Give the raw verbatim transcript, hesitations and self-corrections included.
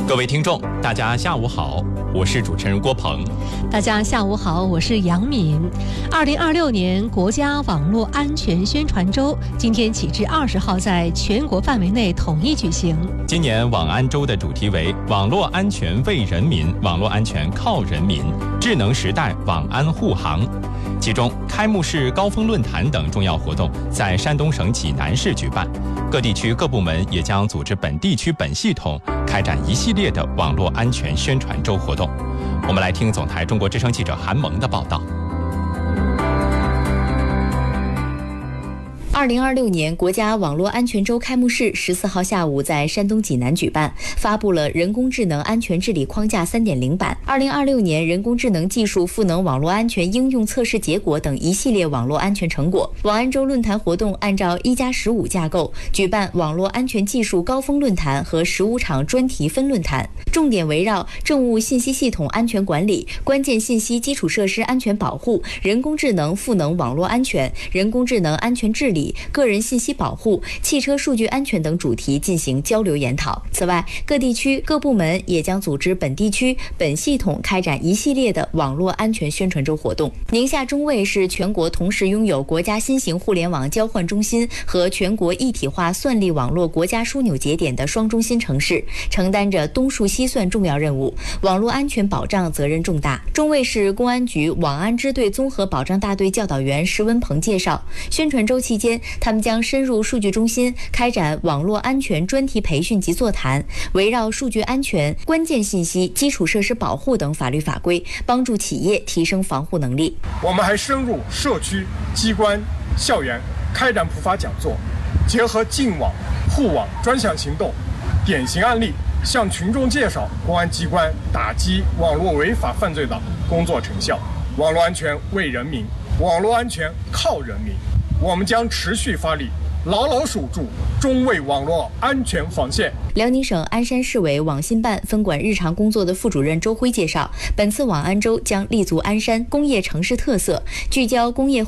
各位听众，大家下午好，我是主持人郭鹏。 大家下午好，我是杨敏。二零二六年国家网络安全宣传周今天起至二十号在全国范围内统一举行。 今年网安周的主题为“网络安全为人民，网络安全靠人民，智能时代网安护航”。其中，开幕式、高峰论坛等重要活动在山东省济南市举办，各地区各部门也将组织本地区本系统开展一系列的网络安全宣传周活动。我们来听总台中国之声记者韩萌的报道。 二零二六年国家网络安全周开幕式十四号下午在山东济南举办，发布了人工智能安全治理框架 三点零 版、二零二六年人工智能技术赋能网络安全应用测试结果等一系列网络安全成果。网安周论坛活动按照一加十五架构举办网络安全技术高峰论坛和十五场专题分论坛，重点围绕政务信息系统安全管理、关键信息基础设施安全保护、人工智能赋能网络安全、人工智能安全治理、个人信息保护、汽车数据安全等主题进行交流研讨。此外，各地区各部门也将组织本地区本系统开展一系列的网络安全宣传周活动。宁夏中卫是全国同时拥有国家新型互联网交换中心和全国一体化算力网络国家枢纽节点的双中心城市，承担着东数西算重要任务，网络安全保障责任重大。中卫市公安局网安支队综合保障大队教导员石文鹏介绍，宣传周期间，他们将深入数据中心开展网络安全专题培训及座谈，围绕数据安全、关键信息、基础设施保护等法律法规，帮助企业提升防护能力。 我们还深入社区、机关、校园开展普法讲座，结合净网、护网专项行动典型案例，向群众介绍公安机关打击网络违法犯罪的工作成效。网络安全为人民，网络安全靠人民。我们将持续发力，牢牢守住中卫网络安全防线。 辽宁省鞍山市委网信办分管日常工作的副主任周辉介绍，本次网安周将立足鞍山工业城市特色，聚焦工业